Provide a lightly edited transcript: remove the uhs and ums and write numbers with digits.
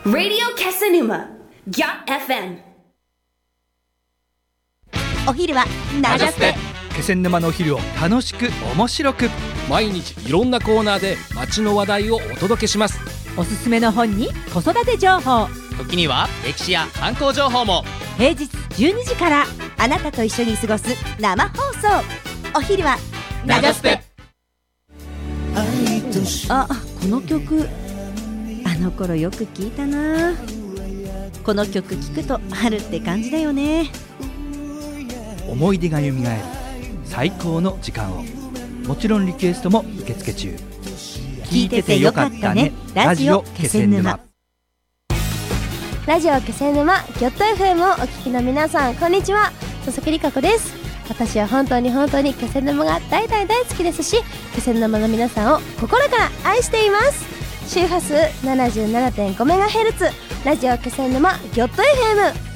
Radio Casanuma FM。 お昼はナジャスペ。 気仙沼のお昼を楽しく面白く、 毎日いろんなコーナーで街の話題をお届けします。 おすすめの本に子育て情報、 時には歴史や観光情報も。 平日12時からあなたと一緒に過ごす生放送。お昼はナジャスペ。 あ、この曲あの頃よく聞いたな。この曲聞くと春って感じだよね。 思い出が蘇る最高の時間を。もちろんリクエストも受付中。 聞いててよかったね、ラジオ気仙沼。 ラジオ気仙沼ギョット FM をお聞きの皆さん、こんにちは。佐々木里香子です。私は本当に気仙沼が大好きですし、気仙沼の皆さんを心から愛しています。周波数 77.5MHz ラジオ気仙沼ギョット FM。